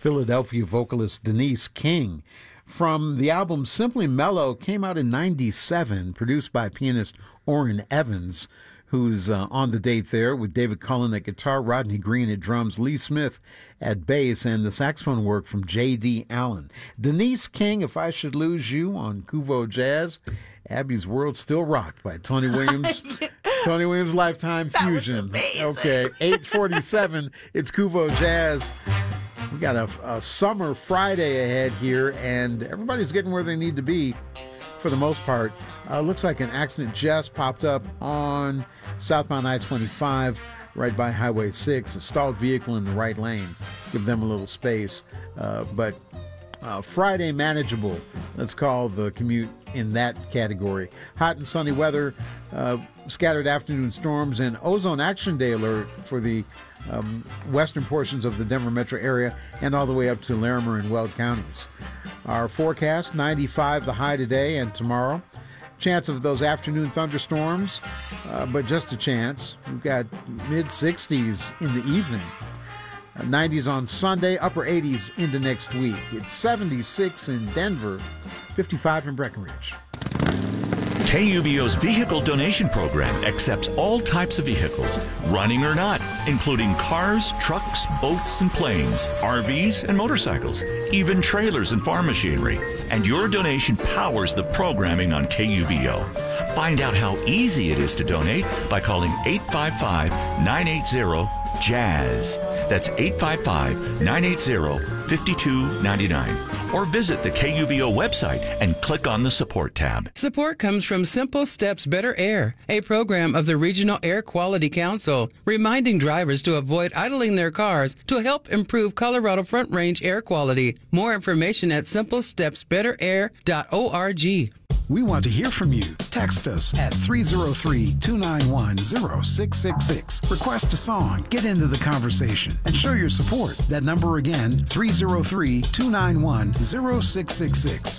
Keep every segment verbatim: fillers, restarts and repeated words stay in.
Philadelphia vocalist Denise King. From the album Simply Mellow, came out in ninety-seven, produced by pianist Orrin Evans, who's uh, on the date there with David Cullen at guitar, Rodney Green at drums, Lee Smith at bass, and the saxophone work from J D. Allen. Denise King, If I Should Lose You, on Kuvo Jazz. Abby's World Still Rocked by Tony Williams. Tony Williams Lifetime that Fusion. Was amazing. Okay, eight forty-seven, it's Kuvo Jazz. We got a, a summer Friday ahead here, and everybody's getting where they need to be for the most part. Uh, looks like an accident just popped up on southbound I twenty-five, right by Highway six. A stalled vehicle in the right lane. Give them a little space. Uh, but uh, Friday manageable. Let's call the commute in that category. Hot and sunny weather, uh, scattered afternoon storms, and ozone action day alert for the um, western portions of the Denver metro area and all the way up to Larimer and Weld counties. Our forecast, ninety-five the high today and tomorrow. Chance of those afternoon thunderstorms, uh, but just a chance. We've got mid sixties in the evening. Uh, nineties on Sunday, upper eighties into next week. It's seventy-six in Denver, fifty-five in Breckenridge. K U V O's vehicle donation program accepts all types of vehicles, running or not, including cars, trucks, boats, and planes, R Vs, and motorcycles, even trailers and farm machinery. And your donation powers the programming on K U V O. Find out how easy it is to donate by calling eight five five, nine eight zero, JAZZ. That's eight five five, nine eight zero, five two nine nine. Or visit the K U V O website and click on the Support tab. Support comes from Simple Steps Better Air, a program of the Regional Air Quality Council, reminding drivers to avoid idling their cars to help improve Colorado Front Range air quality. More information at simple steps better air dot org. We want to hear from you. Text us at three oh three, two nine one, oh six six six. Request a song, get into the conversation, and show your support. That number again, three oh three, two nine one, oh six six six.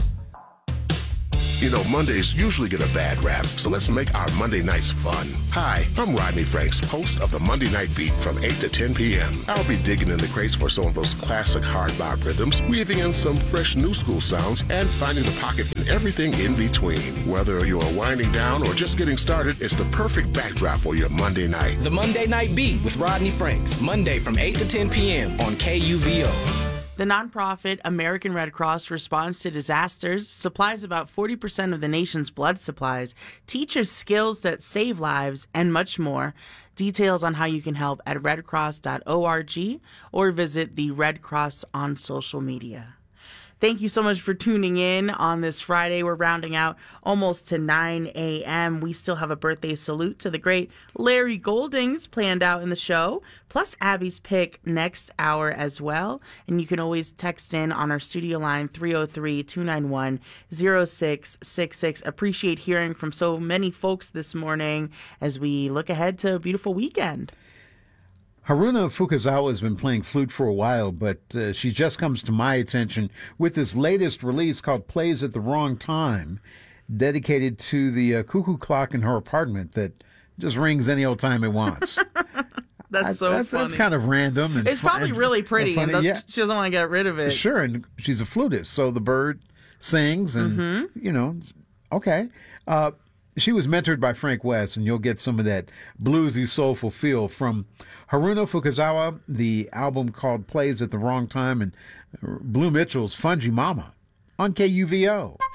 You know, Mondays usually get a bad rap, so let's make our Monday nights fun. Hi, I'm Rodney Franks, host of the Monday Night Beat from eight to ten p.m. I'll be digging in the crates for some of those classic hard bop rhythms, weaving in some fresh new school sounds, and finding the pocket and everything in between. Whether you're winding down or just getting started, it's the perfect backdrop for your Monday night. The Monday Night Beat with Rodney Franks, Monday from eight to ten p.m. on K U V O. The nonprofit American Red Cross Response to Disasters supplies about forty percent of the nation's blood supplies, teaches skills that save lives, and much more. Details on how you can help at red cross dot org or visit the Red Cross on social media. Thank you so much for tuning in on this Friday. We're rounding out almost to nine a.m. We still have a birthday salute to the great Larry Goldings planned out in the show, plus Abby's pick next hour as well. And you can always text in on our studio line, three oh three, two nine one, oh six six six. Appreciate hearing from so many folks this morning as we look ahead to a beautiful weekend. Haruna Fukazawa has been playing flute for a while, but uh, she just comes to my attention with this latest release called Plays at the Wrong Time, dedicated to the uh, cuckoo clock in her apartment that just rings any old time it wants. That's I, so that's, funny. That's kind of random. And it's fun, probably and, really pretty. And and yeah. She doesn't want to get rid of it. Sure, and she's a flutist, so the bird sings and, mm-hmm. you know, okay. Uh, She was mentored by Frank West, and you'll get some of that bluesy, soulful feel from Haruna Fukazawa, the album called Plays at the Wrong Time, and Blue Mitchell's Fungi Mama on K U V O.